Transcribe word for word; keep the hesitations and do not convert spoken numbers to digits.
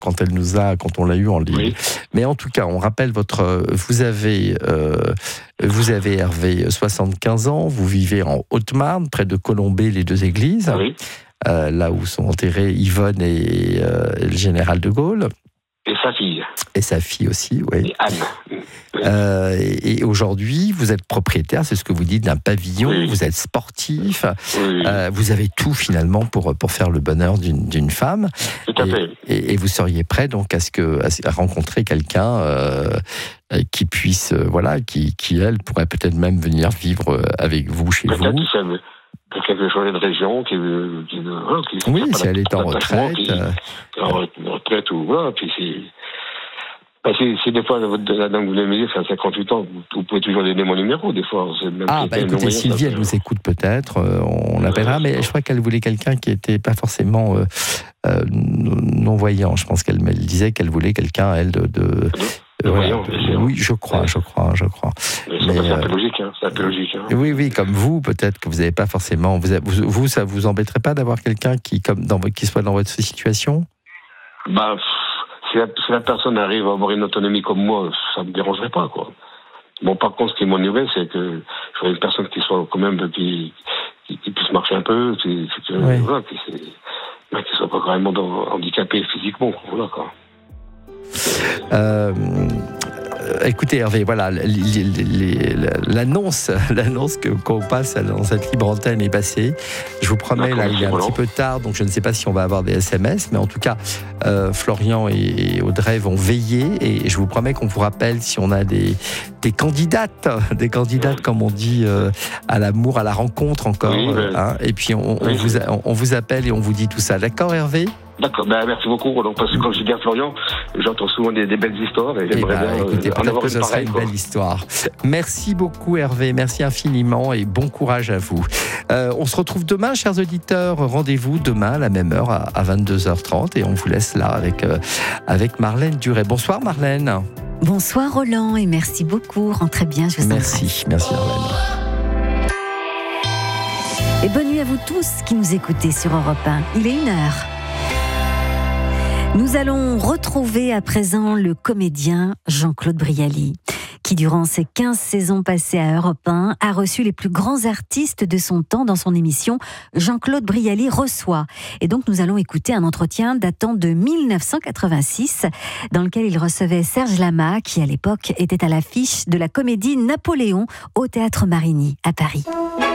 quand elle nous a, quand on l'a eu en ligne. Oui. Mais en tout cas, on rappelle votre, vous avez, euh, vous avez Hervé soixante-quinze ans, vous vivez en Haute-Marne, près de Colombey, les deux églises, oui. euh, là où sont enterrés Yvonne et, euh, et le général de Gaulle. Et sa fille. Et sa fille aussi, oui. Et Anne. Oui. Euh, et, et aujourd'hui, vous êtes propriétaire, c'est ce que vous dites, d'un pavillon, oui. Vous êtes sportif, oui. euh, vous avez tout finalement pour, pour faire le bonheur d'une, d'une femme. Tout à fait. Et, et, et vous seriez prêt donc à, ce que, à rencontrer quelqu'un euh, qui puisse, euh, voilà, qui, qui elle, pourrait peut-être même venir vivre avec vous, chez peut-être vous. Ça, pour quelque chose de région, qui, qui, voilà, qui oui, si elle est en retraite. Qui, euh... en retraite ou voilà, puis c'est. Bah c'est, c'est des fois, la dame que vous venez me dire, c'est à cinquante-huit ans, vous, vous pouvez toujours donner mon numéro, des fois. C'est même ah, bah écoutez, moyen, Sylvie, elle nous écoute peut-être, euh, on l'appellera, mais je crois qu'elle voulait quelqu'un qui n'était pas forcément euh, euh, non-voyant. Je pense qu'elle me disait qu'elle voulait quelqu'un, elle, de... de Euh, voyant, voilà. Oui, je crois, je crois, je crois. Mais mais c'est un peu logique, hein, c'est un peu logique. Hein. Oui, oui, comme vous, peut-être que vous n'avez pas forcément... Vous, vous, vous, ça vous embêterait pas d'avoir quelqu'un qui, comme dans, qui soit dans votre situation ? Bah, si la, si la personne arrive à avoir une autonomie comme moi, ça ne me dérangerait pas, quoi. Bon, par contre, ce qui m'ennuierait, c'est que je voudrais une personne qui soit quand même, qui, qui, qui puisse marcher un peu, qui, qui, oui. voilà, qui ne soit pas vraiment handicapé physiquement, voilà, quoi. Euh, écoutez Hervé, voilà, les, les, les, l'annonce, l'annonce que, qu'on passe dans cette libre antenne est passée. Je vous promets, D'accord, là il est un petit peu tard, donc je ne sais pas si on va avoir des S M S, mais en tout cas, euh, Florian et, et Audrey vont veiller, et je vous promets qu'on vous rappelle si on a des, des candidates, des candidates comme on dit, euh, à l'amour, à la rencontre encore, oui, mais... hein, et puis on, on, oui. vous, on, on vous appelle et on vous dit tout ça. D'accord Hervé ? D'accord, ben, merci beaucoup. Donc, parce que quand je dis à Florian, j'entends souvent des, des belles histoires et j'aimerais eh ben, bien écoutez, euh, en peut-être avoir que ce une sera pareille, une quoi. belle histoire. Merci beaucoup Hervé, merci infiniment et bon courage à vous. Euh, on se retrouve demain, chers auditeurs. Rendez-vous demain à la même heure à vingt-deux heures trente et on vous laisse là avec, euh, avec Marlène Duret. Bonsoir Marlène. Bonsoir Roland et merci beaucoup. Rentrez bien, je vous embrasse. Merci, merci Marlène. Et bonne nuit à vous tous qui nous écoutez sur Europe un. Il est une heure. Nous allons retrouver à présent le comédien Jean-Claude Brialy, qui durant ses quinze saisons passées à Europe un a reçu les plus grands artistes de son temps dans son émission Jean-Claude Brialy reçoit. Et donc nous allons écouter un entretien datant de dix-neuf cent quatre-vingt-six dans lequel il recevait Serge Lama, qui à l'époque était à l'affiche de la comédie Napoléon au Théâtre Marigny à Paris.